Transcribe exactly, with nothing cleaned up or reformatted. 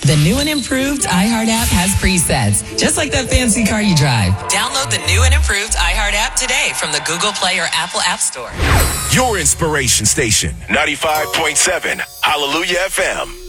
The new and improved iHeart app has presets, just like that fancy car you drive. Download the new and improved iHeart app today from the Google Play or Apple App Store. Your inspiration station, ninety-five point seven Hallelujah F M.